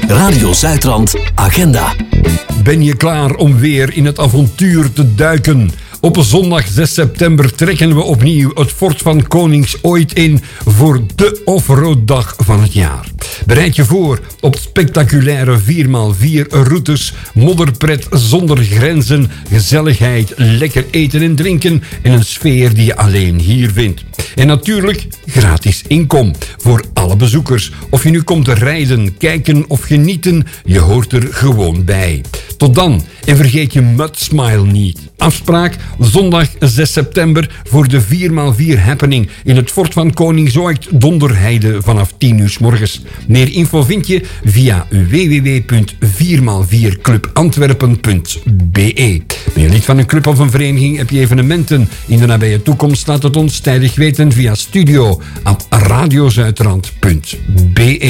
Radio Zuidrand Agenda. Ben je klaar om weer in het avontuur te duiken? Op zondag 6 september trekken we opnieuw het Fort van Koningsooit in voor de offroaddag van het jaar. Bereid je voor op spectaculaire 4x4 routes, modderpret zonder grenzen, gezelligheid, lekker eten en drinken en een sfeer die je alleen hier vindt. En natuurlijk gratis inkom voor alle bezoekers. Of je nu komt rijden, kijken of genieten, je hoort er gewoon bij. Tot dan en vergeet je Mudsmile niet. Afspraak zondag 6 september voor de 4x4 happening in het Fort van Koningsooit Donderheide vanaf 10 uur 's morgens. Meer info vind je via www.4x4clubantwerpen.be. Ben je lid van een club of een vereniging? Heb je evenementen in de nabije toekomst? Laat het ons tijdig weten via studio@radiozuidrand.be.